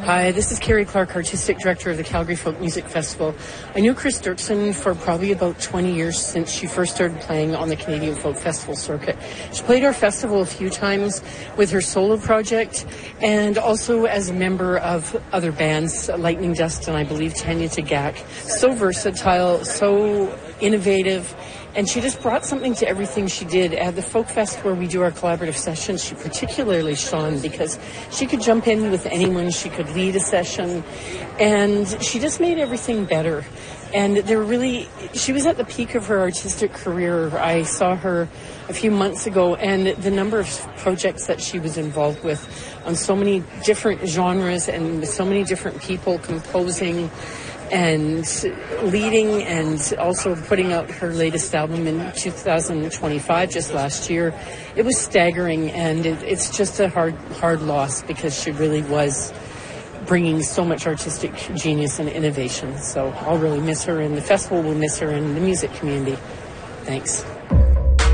Hi, this is Carrie Clark, Artistic Director of the Calgary Folk Music Festival. I knew Chris Dirksen for probably about 20 years since she first started playing on the Canadian Folk Festival circuit. She played our festival a few times with her solo project and also as a member of other bands, Lightning Dust and I believe Tanya Tagaq. So versatile, so innovative. And she just brought something to everything she did. At the Folk Fest where we do our collaborative sessions, she particularly shone because she could jump in with anyone. She could lead a session. And she just made everything better. And she was at the peak of her artistic career. I saw her a few months ago, and the number of projects that she was involved with on so many different genres and with so many different people composing and leading, and also putting out her latest album in 2025, just last year. It was staggering, and it's just a hard loss because she really was bringing so much artistic genius and innovation. So I'll really miss her, and the festival will miss her, and the music community. Thanks.